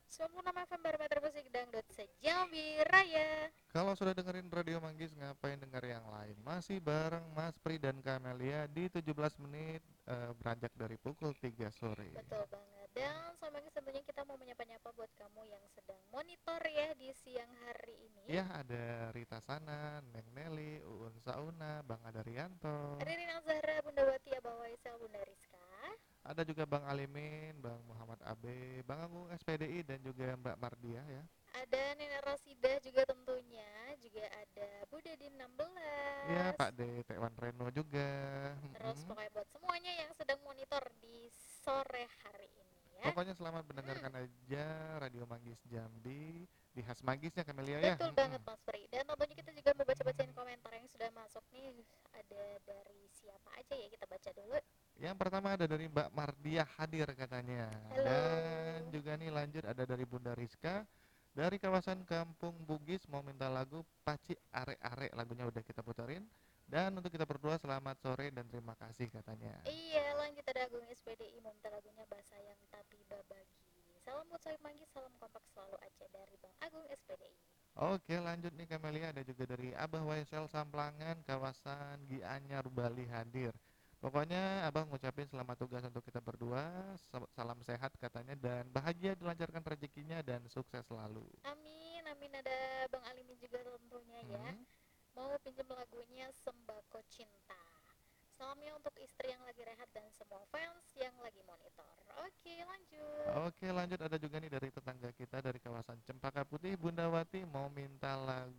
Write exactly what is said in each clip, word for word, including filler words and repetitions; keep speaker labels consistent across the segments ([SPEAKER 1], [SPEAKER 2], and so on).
[SPEAKER 1] sembilan puluh enam F M Barometer Musik Dangdut Sejambi Raya.
[SPEAKER 2] Kalau sudah dengerin Radio Manggis, ngapain denger yang lain? Masih bareng Mas Pri dan Kamelia di tujuh belas menit eh, beranjak dari pukul tiga sore.
[SPEAKER 1] Betul banget. Dan sama lagi tentunya kita mau menyapa-nyapa buat kamu yang sedang monitor ya di siang hari ini.
[SPEAKER 2] Ya, ada Rita Sana, Neng Nelly, Uun Sauna, Bang Adarianto.
[SPEAKER 1] Ada Rina Zahra, Bunda Wati, Abah Waisel, Bunda Rizka.
[SPEAKER 2] Ada juga Bang Alimin, Bang Muhammad Abe, Bang Agung S P D I, dan juga Mbak Mardia ya.
[SPEAKER 1] Ada Nenek Rosida juga tentunya. Juga ada Budadin
[SPEAKER 2] Ya,
[SPEAKER 1] enam belas.
[SPEAKER 2] Pak D, Tekwan Reno juga.
[SPEAKER 1] Terus
[SPEAKER 2] Mm-mm.
[SPEAKER 1] pokoknya buat semuanya yang sedang monitor di sore hari ini ya.
[SPEAKER 2] Pokoknya selamat
[SPEAKER 1] Hmm,
[SPEAKER 2] mendengarkan aja Radio Manggis Jambi di khas Maggisnya Kamelia ya.
[SPEAKER 1] betul
[SPEAKER 2] Mm-mm.
[SPEAKER 1] banget Mas Pri. Dan tentunya kita juga mau baca-bacain komentar yang sudah masuk nih. Ada dari siapa aja ya, kita baca dulu.
[SPEAKER 2] Yang pertama ada dari Mbak Mardia hadir katanya. Dan
[SPEAKER 1] Halo.
[SPEAKER 2] juga nih lanjut ada dari Bunda Rizka dari kawasan Kampung Bugis mau minta lagu Paci Are Are, lagunya udah kita puterin. Dan untuk kita berdua selamat sore dan terima kasih katanya.
[SPEAKER 1] Iya, lanjut ada Agung S P D I meminta lagunya Bahasa Yang Tak Tiba Bagi. Salam buat Sohib Manggis, salam kompak selalu aja dari Bang Agung S P D I.
[SPEAKER 2] Oke lanjut nih Kamelia, ada juga dari Abah Waisel Samplangan kawasan Gianyar Bali hadir. Pokoknya Abah ngucapin selamat tugas untuk kita berdua, salam sehat katanya, dan bahagia dilancarkan rezekinya dan sukses selalu.
[SPEAKER 1] Amin, amin. Ada Bang Alimin juga tentunya ya.
[SPEAKER 2] Hmm?
[SPEAKER 1] Mau pinjam lagunya Sembako Cinta. Salamnya untuk istri yang lagi rehat dan semua fans yang lagi monitor. Oke, lanjut.
[SPEAKER 2] Oke lanjut, ada juga nih dari tetangga kita dari kawasan Cempaka Putih, Bunda Wati mau minta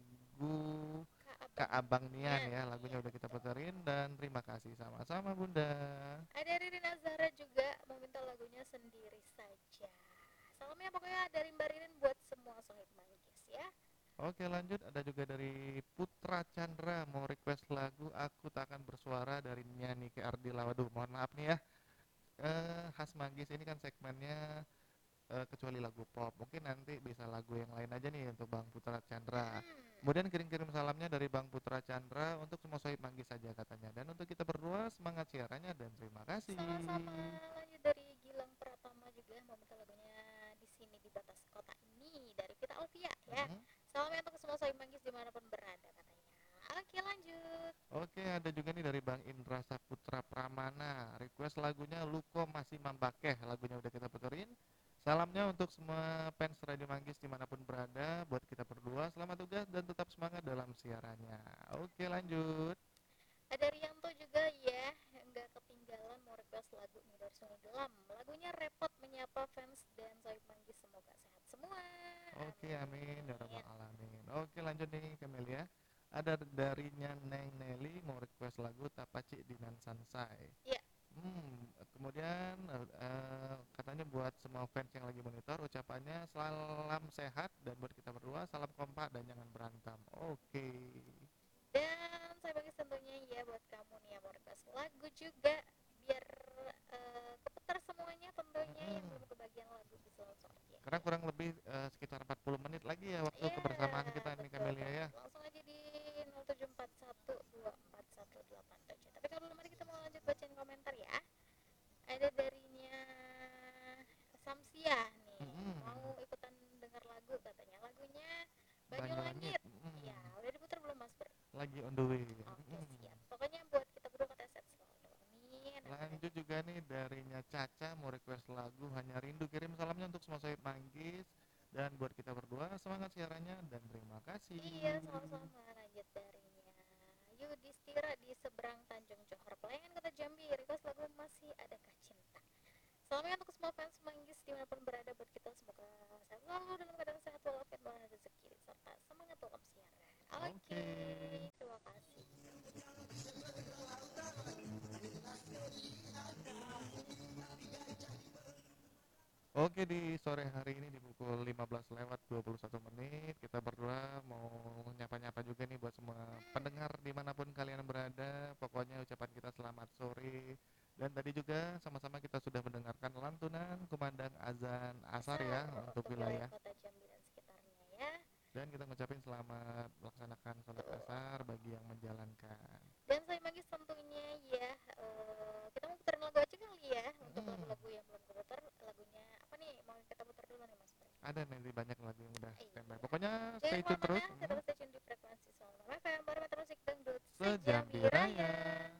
[SPEAKER 2] lagu
[SPEAKER 1] Kak
[SPEAKER 2] Kak
[SPEAKER 1] Abang
[SPEAKER 2] Abang Nian
[SPEAKER 1] Nian.
[SPEAKER 2] ya,
[SPEAKER 1] Iya,
[SPEAKER 2] lagunya udah kita
[SPEAKER 1] betul.
[SPEAKER 2] puterin dan terima kasih sama-sama Bunda.
[SPEAKER 1] Ada Ririn Azhara juga meminta lagunya Sendiri Saja. Salamnya pokoknya dari Mbak Ririn buat semua Sohib Manggis ya.
[SPEAKER 2] Oke lanjut, ada juga dari Putra Chandra mau request lagu Aku Tak Akan Bersuara dari Nyanyi ke Ardila. Waduh mohon maaf nih ya, eh, khas Manggis ini kan segmennya eh, kecuali lagu pop, mungkin nanti bisa lagu yang lain aja nih untuk Bang Putra Chandra.
[SPEAKER 1] Mm-mm.
[SPEAKER 2] Kemudian kirim-kirim salamnya dari Bang Putra Chandra untuk semua sohib Manggis saja katanya. Dan untuk kita berdua semangat siarannya dan terima
[SPEAKER 1] Sama-sama.
[SPEAKER 2] kasih.
[SPEAKER 1] Lanjut dari Gilang Pratama juga meminta lagunya Di Sini di Batas Kota Ini dari Vita Alvia ya.
[SPEAKER 2] Mm-mm.
[SPEAKER 1] Salamnya untuk semua Sohib Manggis dimanapun berada katanya. Oke, lanjut.
[SPEAKER 2] Oke, ada juga nih dari Bang Indra Saputra Pramana. Request lagunya Luko Masih Mambakeh. Lagunya udah kita puterin. Salamnya untuk semua fans Radio Manggis dimanapun berada. Buat kita berdua, selamat tugas dan tetap semangat dalam siarannya. Oke, lanjut.
[SPEAKER 1] Ada Rianto juga ya, nggak ketinggalan mau request lagu nih dari Sungai Gelam. Lagunya Repot Menyapa Fans dan Sohib Manggis, semoga sehat semua.
[SPEAKER 2] Oke, amin ya rabbal
[SPEAKER 1] Amin.
[SPEAKER 2] alamin. Oke, lanjut nih Camelia. Ada darinya Neng Nelly mau request lagu Tapaci Dinan Sansai.
[SPEAKER 1] Ya,
[SPEAKER 2] Hmm, kemudian eh, katanya buat semua fans yang lagi monitor ucapannya salam sehat dan buat kita berdua salam kompak dan jangan berantem. Oke.
[SPEAKER 1] dan saya bagi tentunya ya buat kamu nih yang mau request lagu juga biar eh, keputar semuanya tentunya yang
[SPEAKER 2] Mm-mm.
[SPEAKER 1] belum kebagian lagu bisa langsung aja
[SPEAKER 2] Karena
[SPEAKER 1] ya.
[SPEAKER 2] kurang lebih eh, sekitar empat puluh menit lagi ya waktu
[SPEAKER 1] Ya,
[SPEAKER 2] kebersamaan kita nih
[SPEAKER 1] betul
[SPEAKER 2] Camelia ya.
[SPEAKER 1] banget. Langsung aja di nol tujuh empat satu dua empat satu delapan tujuh. Tapi kalau belum ada kita mau lanjut bacain komentar ya. Ada darinya Samsia nih.
[SPEAKER 2] Mm-mm.
[SPEAKER 1] Mau ikutan denger lagu katanya. Lagunya
[SPEAKER 2] Banyulangit.
[SPEAKER 1] Banyulangit. Ya,
[SPEAKER 2] Mm-mm.
[SPEAKER 1] udah diputar belum Mas Bro?
[SPEAKER 2] Lagi on the way.
[SPEAKER 1] Oke,
[SPEAKER 2] Mm-mm.
[SPEAKER 1] siap. Pokoknya buat kita berdua kata set selalu. Amin, amin,
[SPEAKER 2] Lanjut
[SPEAKER 1] amin.
[SPEAKER 2] juga nih darinya Caca mau request lagu Hanya Rindu. Kirim salamnya untuk semua saya Manggis dan buat kita berdua semangat siarannya dan terima kasih.
[SPEAKER 1] Iya, sama-sama. Lanjut darinya Yudhistira di seberang Tanjung Johor, Pelayangan Kota Jambi. Request lagu Masih Adakah Cinta. Salamnya untuk semua fans Manggis dimanapun berada, buat kita semoga sehat selalu dalam keadaan sehat walafiat dan rezeki serta semangat dalam siaran.
[SPEAKER 2] Oke.
[SPEAKER 1] Oke, terima kasih.
[SPEAKER 2] Oke, di sore hari ini di pukul lima belas lewat dua puluh satu menit kita berdua mau nyapa-nyapa juga nih buat semua
[SPEAKER 1] Hmm,
[SPEAKER 2] pendengar dimanapun kalian berada. Pokoknya ucapan kita selamat sore. Dan tadi juga sama-sama kita sudah mendengarkan lantunan kumandang azan asar
[SPEAKER 1] asar
[SPEAKER 2] ya untuk
[SPEAKER 1] untuk wilayah
[SPEAKER 2] wilayah.
[SPEAKER 1] kota Jambi dan sekitarnya ya.
[SPEAKER 2] Dan kita ngucapin selamat melaksanakan sholat
[SPEAKER 1] Tuh.
[SPEAKER 2] asar bagi yang menjalankan.
[SPEAKER 1] Dan saya Manggis tentunya ya, eh, kita mau puterin lagu aja kali ya untuk
[SPEAKER 2] Mm,
[SPEAKER 1] lagu-lagu yang belum keputar. Lagunya apa nih? Mau kita putar dulu nih Mas Bro?
[SPEAKER 2] ada nih banyak lagu yang udah standby.
[SPEAKER 1] Iya.
[SPEAKER 2] Pokoknya stay
[SPEAKER 1] Jangan
[SPEAKER 2] tune terus.
[SPEAKER 1] kemana-mana,
[SPEAKER 2] Hmm.
[SPEAKER 1] tetap stay tune di frekuensi seratus enam F M, Barometer Musik Dangdut
[SPEAKER 2] Sejambi
[SPEAKER 1] Sejambi Raya.
[SPEAKER 2] Raya.